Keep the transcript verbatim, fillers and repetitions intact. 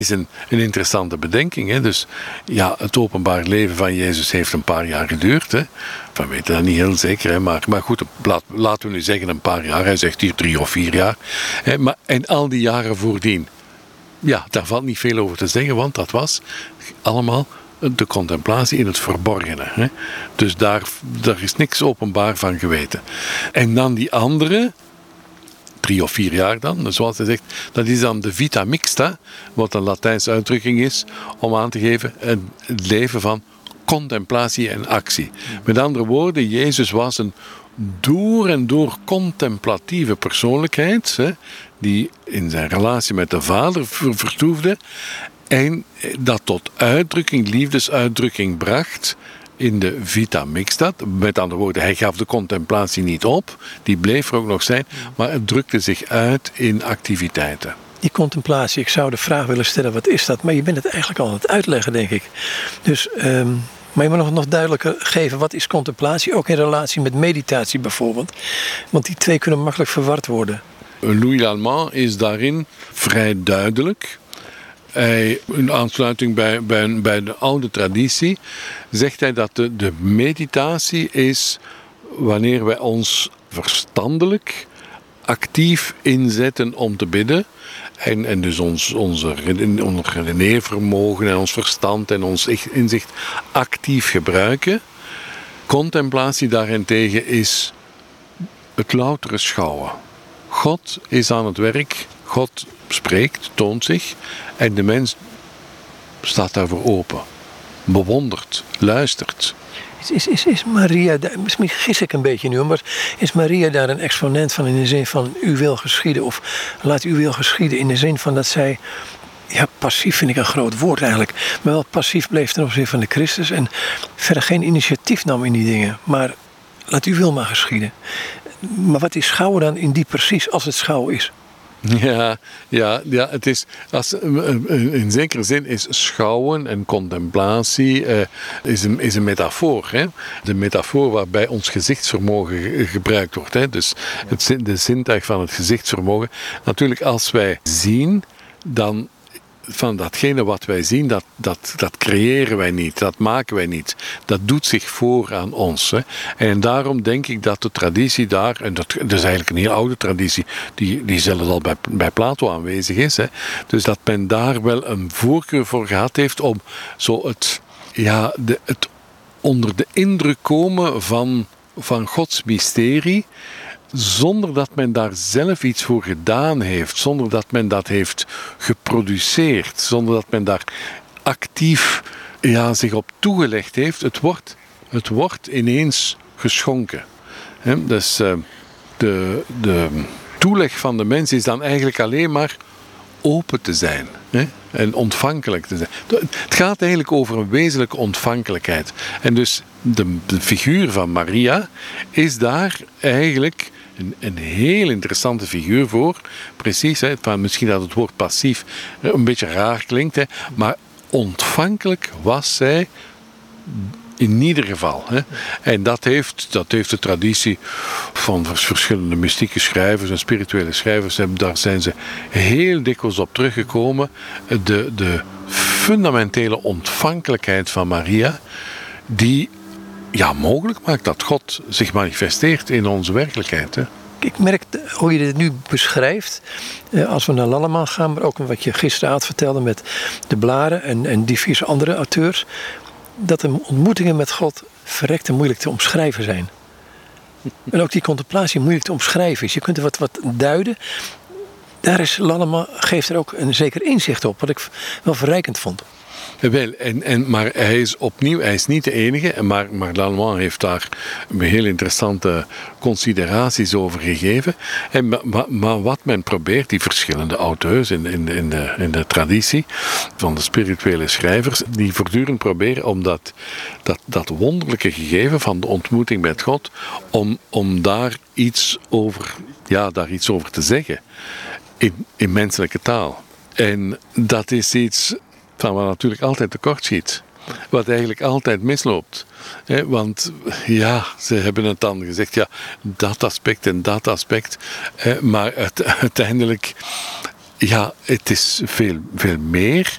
is een, een interessante bedenking. Hè? Dus ja, het openbaar leven van Jezus heeft een paar jaar geduurd. Hè? We weten dat niet heel zeker, hè? Maar, maar goed, laat, laten we nu zeggen een paar jaar. Hij zegt hier drie of vier jaar. Hè? Maar, en al die jaren voordien, ja, daar valt niet veel over te zeggen, want dat was allemaal de contemplatie in het verborgene. Hè? Dus daar, daar is niks openbaar van geweten. En dan die andere, drie of vier jaar dan, zoals hij zegt, dat is dan de vita mixta, wat een Latijnse uitdrukking is om aan te geven het leven van contemplatie en actie. Met andere woorden, Jezus was een door en door contemplatieve persoonlijkheid, hè, die in zijn relatie met de Vader vertoefde en dat tot uitdrukking, liefdesuitdrukking bracht in de vita mixta. Met andere woorden, hij gaf de contemplatie niet op, die bleef er ook nog zijn, maar het drukte zich uit in activiteiten. Die contemplatie, ik zou de vraag willen stellen, wat is dat? Maar je bent het eigenlijk al aan het uitleggen, denk ik. Dus, um, maar je moet nog, nog duidelijker geven, wat is contemplatie? Ook in relatie met meditatie bijvoorbeeld. Want die twee kunnen makkelijk verward worden. Louis Lallemand is daarin vrij duidelijk. Hij, in aansluiting bij, bij, bij de oude traditie, zegt hij dat de, de meditatie is wanneer wij ons verstandelijk actief inzetten om te bidden. En, en dus ons, onze, ons redeneervermogen en ons verstand en ons inzicht actief gebruiken. Contemplatie daarentegen is het loutere schouwen. God is aan het werk, God spreekt, toont zich en de mens staat daarvoor open. Bewondert, luistert. Is, is, is, is Maria, misschien gis ik een beetje nu, maar is Maria daar een exponent van in de zin van uw wil geschieden? Of laat uw wil geschieden in de zin van dat zij, ja, passief vind ik een groot woord eigenlijk, maar wel passief bleef ten opzichte van de Christus en verder geen initiatief nam in die dingen. Maar laat uw wil maar geschieden. Maar wat is schouwen dan in die precies als het schouwen is? Ja, ja, ja, het is, als, in zekere zin is schouwen en contemplatie uh, is, een, is een metafoor. Hè? De metafoor waarbij ons gezichtsvermogen gebruikt wordt. Hè? Dus het, de zintuig van het gezichtsvermogen. Natuurlijk, als wij zien, dan van datgene wat wij zien, dat, dat, dat creëren wij niet, dat maken wij niet. Dat doet zich voor aan ons. Hè. En daarom denk ik dat de traditie daar, en dat, dat is eigenlijk een heel oude traditie, die, die zelfs al bij, bij Plato aanwezig is, hè. Dus dat men daar wel een voorkeur voor gehad heeft om zo het, ja, de, het onder de indruk komen van, van Gods mysterie, zonder dat men daar zelf iets voor gedaan heeft, zonder dat men dat heeft geproduceerd, zonder dat men daar actief, ja, zich op toegelegd heeft. Het wordt, het wordt ineens geschonken. He, dus uh, de, de toeleg van de mens is dan eigenlijk alleen maar open te zijn, hè, en ontvankelijk te zijn. Het gaat eigenlijk over een wezenlijke ontvankelijkheid. En dus de, de figuur van Maria is daar eigenlijk Een, een heel interessante figuur voor. Precies, hè, van misschien dat het woord passief een beetje raar klinkt, hè, maar ontvankelijk was zij in ieder geval. Hè. En dat heeft, dat heeft de traditie van verschillende mystieke schrijvers en spirituele schrijvers, daar zijn ze heel dikwijls op teruggekomen. De, de fundamentele ontvankelijkheid van Maria, die ja, mogelijk maakt dat God zich manifesteert in onze werkelijkheid. Hè. Ik merk hoe je dit nu beschrijft, als we naar Lallemand gaan, maar ook wat je gisteravond vertelde met de Blaren en, en diverse andere auteurs, dat de ontmoetingen met God verrekte moeilijk te omschrijven zijn. En ook die contemplatie moeilijk te omschrijven is. Je kunt er wat, wat duiden. Daar is Lallemand, geeft er ook een zeker inzicht op, wat ik wel verrijkend vond. Wel, en, en, maar hij is opnieuw, hij is niet de enige, maar, maar Lallemand heeft daar heel interessante consideraties over gegeven. En, maar, maar wat men probeert, die verschillende auteurs in, in, in, de, in de traditie van de spirituele schrijvers, die voortdurend proberen om dat, dat, dat wonderlijke gegeven van de ontmoeting met God, om, om daar iets over, ja, daar iets over te zeggen in, in menselijke taal. En dat is iets van wat natuurlijk altijd tekortschiet. Wat eigenlijk altijd misloopt. He, want ja, ze hebben het dan gezegd, ja, dat aspect en dat aspect. Eh, maar het, uiteindelijk, ja, het is veel, veel meer.